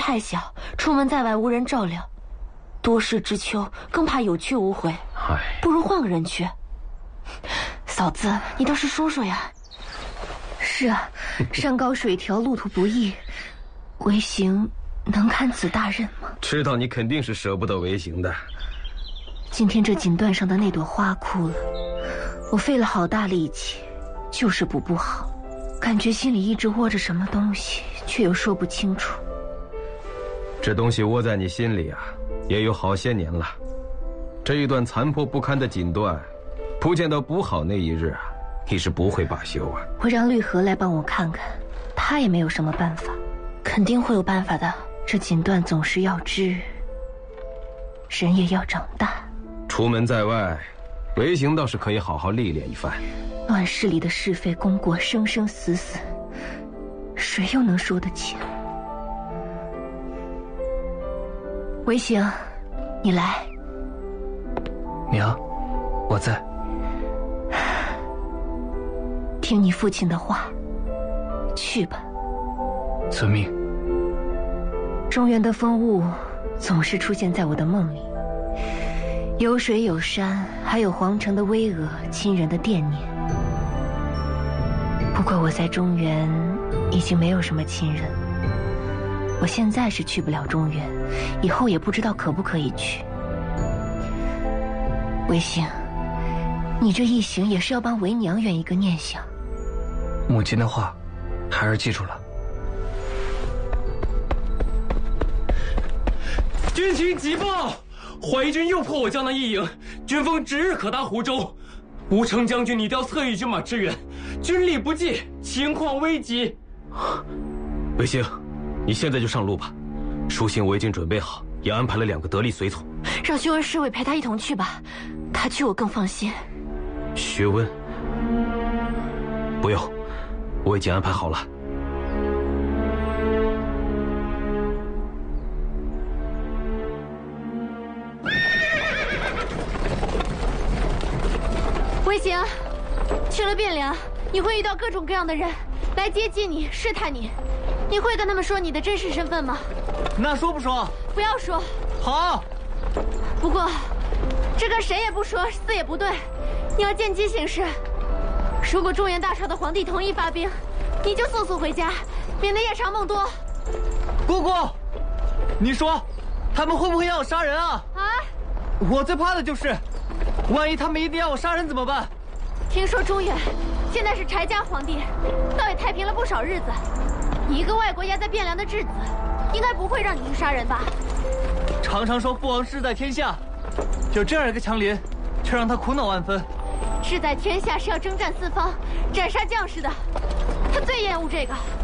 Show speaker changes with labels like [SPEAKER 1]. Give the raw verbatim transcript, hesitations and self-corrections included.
[SPEAKER 1] 太小，出门在外无人照料，多事之秋更怕有去无回。
[SPEAKER 2] 唉，
[SPEAKER 1] 不如换个人去。嫂子，你倒是说说呀。是啊，山高水迢，路途不易，为行能堪此大任吗？
[SPEAKER 2] 知道你肯定是舍不得为行的。
[SPEAKER 1] 今天这锦缎上的那朵花枯了，我费了好大力气，就是补不好，感觉心里一直窝着什么东西，却又说不清楚。
[SPEAKER 2] 这东西窝在你心里啊，也有好些年了。这一段残破不堪的锦缎，不见到补好那一日啊，你是不会罢休啊。
[SPEAKER 1] 我让绿荷来帮我看看，他也没有什么办法。肯定会有办法的，这锦缎总是要织，人也要长大。
[SPEAKER 2] 出门在外，为行倒是可以好好历练一番。
[SPEAKER 1] 乱世里的是非功过，生生死死，谁又能说得清？为行，你来。
[SPEAKER 3] 娘，我在。
[SPEAKER 1] 听你父亲的话，去吧。
[SPEAKER 3] 遵命。
[SPEAKER 1] 中原的风物总是出现在我的梦里，有水有山，还有皇城的巍峨，亲人的惦念。不过我在中原已经没有什么亲人，我现在是去不了中原，以后也不知道可不可以去。为行，你这一行也是要帮为娘圆一个念想。
[SPEAKER 3] 母亲的话，孩儿记住了。
[SPEAKER 4] 军情急报，淮军又破我江南一营，军锋指日可达湖州。吴成将军拟调侧翼军马支援，军力不济，情况危急。
[SPEAKER 2] 为行，你现在就上路吧。书信我已经准备好，也安排了两个得力随从。
[SPEAKER 1] 让薛温侍卫陪他一同去吧，他去我更放心。
[SPEAKER 2] 薛温，不用，我已经安排好了。
[SPEAKER 1] 为行，去了汴梁，你会遇到各种各样的人来接近你、试探你。你会跟他们说你的真实身份吗？
[SPEAKER 4] 那说不说？
[SPEAKER 1] 不要说。
[SPEAKER 4] 好。
[SPEAKER 1] 不过，这跟谁也不说，死也不对。你要见机行事。如果中原大朝的皇帝同意发兵，你就速速回家，免得夜长梦多。
[SPEAKER 4] 姑姑，你说，他们会不会要我杀人啊？
[SPEAKER 1] 啊！
[SPEAKER 4] 我最怕的就是，万一他们一定要我杀人怎么办？
[SPEAKER 1] 听说中原现在是柴家皇帝，倒也太平了不少日子。你一个外国压在汴梁的质子，应该不会让你去杀人吧？
[SPEAKER 4] 常常说父王志在天下，就这样一个强邻，却让他苦恼万分。
[SPEAKER 1] 志在天下是要征战四方，斩杀将士的，他最厌恶这个。